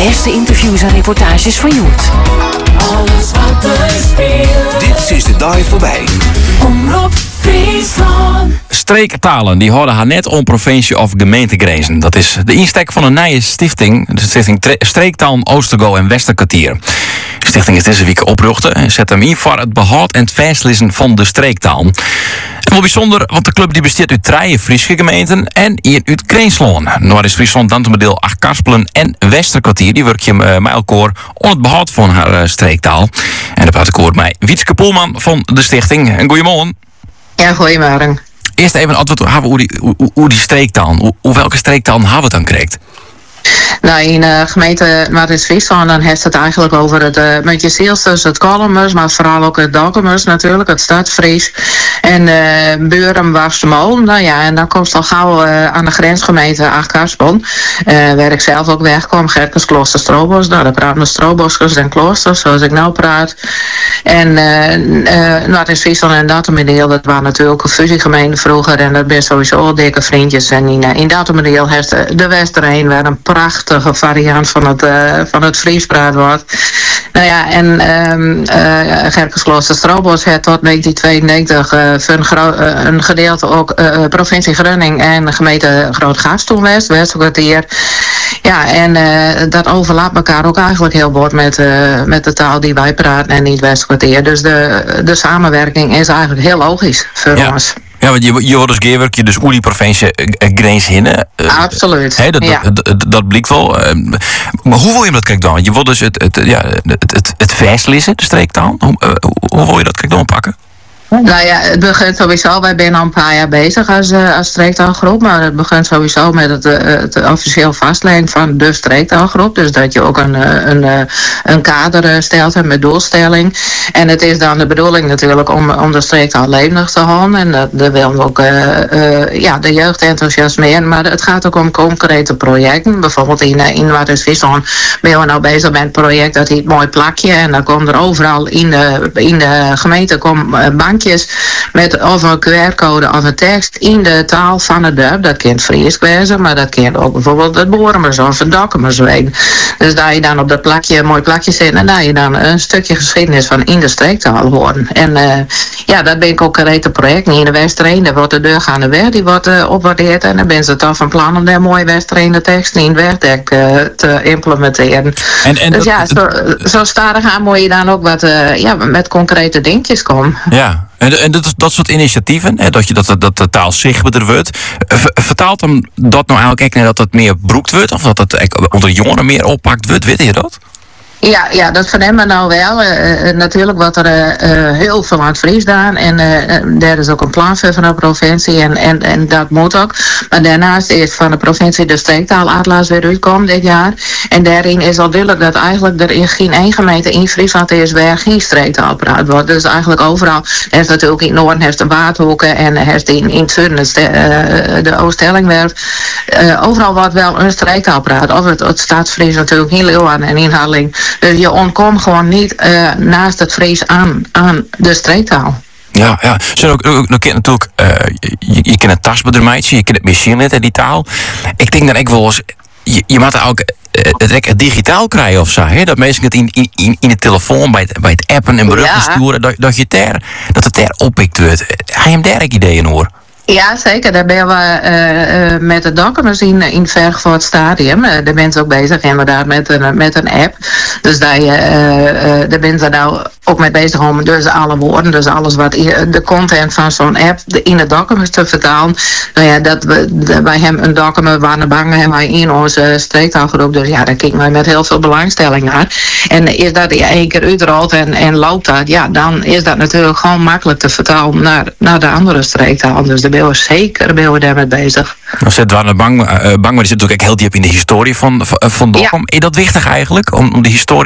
beste interviews en reportages van Joet. Alles wat er speelt. Dit is de dag voorbij. Omroep Friesland. Streektalen die houden haar net om provincie of gemeentegrenzen. Dat is de insteek van een nieuwe stichting. De stichting Streektaal Oostergo en Westerkwartier. De stichting is deze week oprichten en zet hem in voor het behoud en het vastlezen van de streektaal. En wel bijzonder, want de club die bestaat uit 3 Friese gemeenten en hier uit Greensloon. Noord-Friesland, Dantemedeel, Achterkarspelen en Westerkwartier. Die werk je met elkaar om het behoud van haar streektaal. En daar praat ik over met Wietske Poelman van de stichting. En goeiemorgen. Ja, goeiemorgen. Eerst even antwoord hebben hoe die streektaal. Hoe welke streektaal hebben we het dan krijgt? Nou, in de gemeente Noord-Friesland dan heeft het eigenlijk over het met je Zielsters, het Kolmers, maar vooral ook het Dokkumers natuurlijk, het Stadsfries. En Buren, Warstemolen. Nou ja, en dan komt het al gauw aan de grensgemeente Achterkarspelen. Waar ik zelf ook wegkom, Gerkens, Klooster, Strobos. Nou, daar praten we Stroboskers en kloosters, zoals ik nou praat. En Noord-Friesland en Dantemedeel, dat waren natuurlijk een fusiegemeente vroeger. En dat ben sowieso dikke vriendjes. En in Dantemedeel heeft de Westerheen waar een prachtige variant van het Fries praat wordt. Nou ja, en Gerkens, Klooster, Strobos heeft tot 1992 voor een gedeelte ook provincie Groningen en de gemeente Groot-Gast toen Westerkwartier. Ja, en dat overlapt elkaar ook eigenlijk heel goed met de taal die wij praten en niet Westerkwartier. Dus de samenwerking is eigenlijk heel logisch voor ons. Ja, want je wordt dus gewerkt, je dus die provincie grens hinnen. Absoluut. Dat blijkt wel. Maar hoe wil je dat kijken dan? Je wordt dus het vastlezen, de streektaal. Hoe wil je dat kijken dan pakken? Nou ja, het begint sowieso, wij zijn al een paar jaar bezig als streektaalgroep, maar het begint sowieso met het officieel vastleggen van de streektaalgroep. Dus dat je ook een kader stelt met doelstelling. En het is dan de bedoeling natuurlijk om de streektaal levendig te houden. En dat willen we ook de jeugd enthousiasmeren. Maar het gaat ook om concrete projecten. Bijvoorbeeld in Noord-Friesland ben we nou bezig met een project dat heet Mooi Plakje. En dan komen er overal in de gemeente bankjes met of een QR-code of een tekst in de taal van het dorp. Dat kent Fries wezen, maar dat kent ook bijvoorbeeld het Boeremers of het Dokkumers weten. Dus daar je dan op dat plakje, een mooi plakje zit en daar je dan een stukje geschiedenis van in de streektaal horen. En dat ben ik ook een rete project. In de Westerheen, daar wordt de deur gaande weg, die wordt opwaardeerd en dan ben ze toch van plan om daar mooie Westerheen tekst in het werkdek te implementeren. Dus zo stadig aan moet je dan ook wat met concrete dingetjes komen. Ja. En dat soort initiatieven, hè, dat de taal zichtbaarder wordt, vertaalt hem dat nou eigenlijk dat het meer broekt wordt? Of dat het onder jongeren meer oppakt wordt? Weet je dat? Ja, dat vernemen we nou wel. Natuurlijk wordt er heel veel aan het Fries gedaan. En daar is ook een plan voor van de provincie. En dat moet ook. Maar daarnaast is van de provincie de streektaalatlas weer uitkomen dit jaar. En daarin is al duidelijk dat eigenlijk er in geen één gemeente in Friesland is waar geen streektaal praat wordt. Dus eigenlijk overal. Er is natuurlijk in het noorden heeft de Waardhoeken en er is in het zuiden de Oost-Stellingwerf. Overal wordt wel een streektaal praat. Of het Stadsfries natuurlijk in Leeuwarden en in Harling. Dus je ontkomt gewoon niet naast het Fries aan de streektaal. Ja. Zo dan kent natuurlijk, je kent het tastbaarmeidje, je kent het machine in die taal. Ik denk dat ik wel eens, je moet ook het digitaal krijgen of zo, hè? Dat mensen het in de telefoon bij het appen en berichten sturen, dat het daar oppikt wordt. Heb je hem daar ideeën hoor? Ja, zeker. Daar ben we met de Dokkumers in Vergvoort Stadium. Daar ben ze ook bezig inderdaad met een app. Dus daar ben ze nou ook mee bezig om dus alle woorden, dus alles wat de content van zo'n app in de Dokkumers te vertalen. Nou ja, dat wij hebben een Dokkumer waren bang hebben wij in onze streektaalgroep. Dus ja, daar kijken wij met heel veel belangstelling naar. En is dat één keer uitrolt en loopt dat, ja, dan is dat natuurlijk gewoon makkelijk te vertalen naar de andere streektaal. Dus daar ben we zeker daarmee bezig. Nou, zit Dwarne Bang, maar die zit natuurlijk heel diep in de historie van Dokkum. Ja. Is dat wichtig eigenlijk, om de historie